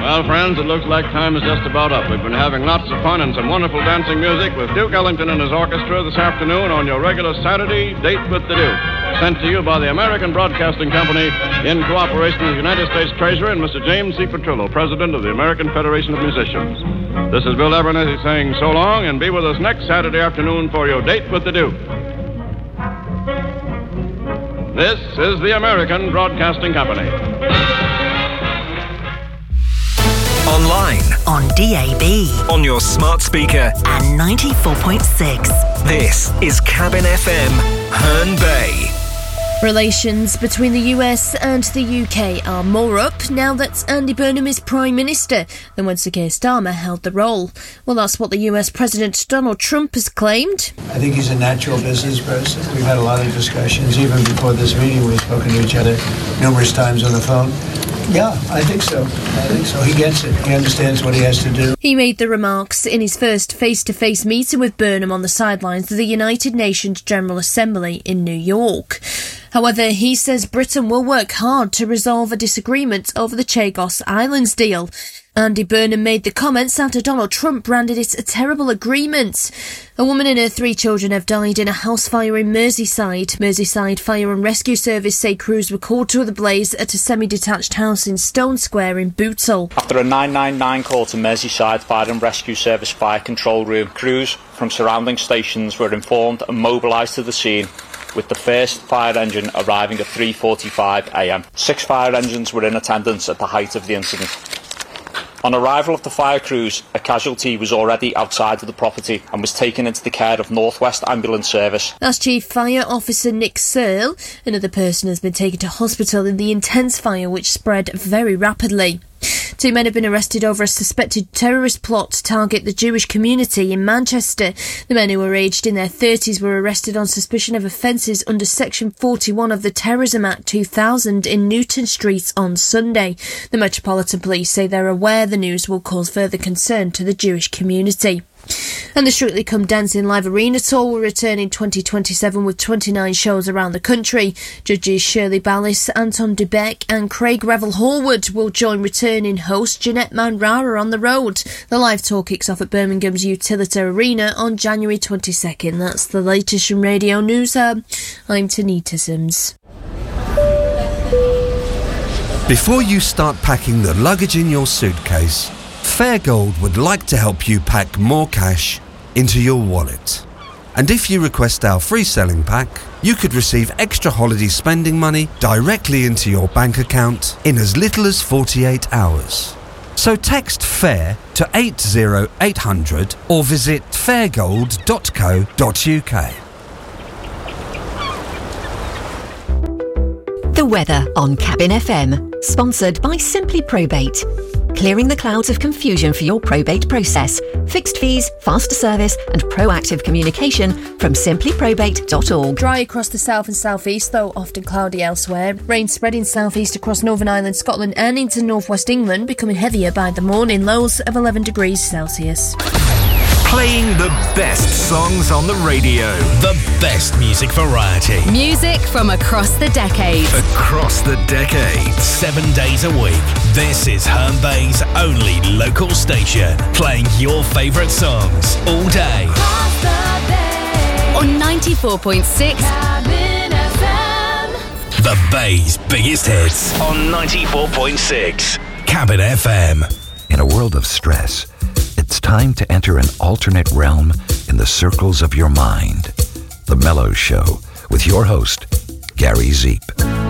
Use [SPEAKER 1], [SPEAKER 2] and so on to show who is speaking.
[SPEAKER 1] Well, friends, it looks like time is just about up. We've been having lots of fun and some wonderful dancing music with Duke Ellington and his orchestra this afternoon on your regular Saturday Date with the Duke, sent to you by the American Broadcasting Company in cooperation with the United States Treasurer and Mr. James C. Petrillo, President of the American Federation of Musicians. This is Bill Abernethy saying so long, and be with us next Saturday afternoon for your Date with the Duke. This is the American Broadcasting Company.
[SPEAKER 2] Online,
[SPEAKER 3] on DAB,
[SPEAKER 2] on your smart speaker,
[SPEAKER 3] and 94.6.
[SPEAKER 2] This is Cabin FM, Herne Bay.
[SPEAKER 4] Relations between the US and the UK are more up now that Andy Burnham is Prime Minister than when Sir Keir Starmer held the role. Well, that's what the US President Donald Trump has claimed.
[SPEAKER 5] I think he's a natural business person. We've had a lot of discussions. Even before this meeting, we've spoken to each other numerous times on the phone. Yeah, I think so. He gets it. He understands what he has to do.
[SPEAKER 4] He made the remarks in his first face-to-face meeting with Burnham on the sidelines of the United Nations General Assembly in New York. However, he says Britain will work hard to resolve a disagreement over the Chagos Islands deal. Andy Burnham made the comments after Donald Trump branded it a terrible agreement. A woman and her 3 children have died in a house fire in Merseyside. Merseyside Fire and Rescue Service say crews were called to the blaze at a semi-detached house in Stone Square in Bootle.
[SPEAKER 6] After a 999 call to Merseyside Fire and Rescue Service fire control room, crews from surrounding stations were informed and mobilised to the scene, with the first fire engine arriving at 3:45 a.m. 6 fire engines were in attendance at the height of the incident. On arrival of the fire crews, a casualty was already outside of the property and was taken into the care of North West Ambulance Service.
[SPEAKER 4] That's Chief Fire Officer Nick Searle. Another person has been taken to hospital in the intense fire which spread very rapidly. 2 men have been arrested over a suspected terrorist plot to target the Jewish community in Manchester. The men, who were aged in their 30s, were arrested on suspicion of offences under Section 41 of the Terrorism Act 2000 in Newton Street on Sunday. The Metropolitan Police say they're aware the news will cause further concern to the Jewish community. And the Strictly Come Dancing Live Arena Tour will return in 2027 with 29 shows around the country. Judges Shirley Ballis, Anton Dubeck and Craig Revel-Horwood will join returning host Jeanette Manrara on the road. The live tour kicks off at Birmingham's Utilita Arena on January 22nd. That's the latest from Radio News Hub. I'm Tanita Sims.
[SPEAKER 7] Before you start packing the luggage in your suitcase, Fairgold would like to help you pack more cash into your wallet. And if you request our free selling pack, you could receive extra holiday spending money directly into your bank account in as little as 48 hours. So text FAIR to 80800 or visit fairgold.co.uk.
[SPEAKER 8] The weather on Cabin FM, sponsored by Simply Probate. Clearing the clouds of confusion for your probate process. Fixed fees, faster service and proactive communication from simplyprobate.org.
[SPEAKER 4] Dry across the south and southeast, though often cloudy elsewhere. Rain spreading southeast across Northern Ireland, Scotland and into northwest England, becoming heavier by the morning. Lows of 11 degrees Celsius.
[SPEAKER 2] Playing the best songs on the radio.
[SPEAKER 9] The best music variety.
[SPEAKER 10] Music from across the decades.
[SPEAKER 9] Across the decades. 7 days a week. This is Herne Bay's only local station. Playing your favourite songs all day.
[SPEAKER 10] On 94.6 Cabin FM.
[SPEAKER 9] The Bay's biggest hits. On 94.6 Cabin FM.
[SPEAKER 11] In a world of stress, it's time to enter an alternate realm in the circles of your mind. The Mellow Show with your host, Gary Zeep.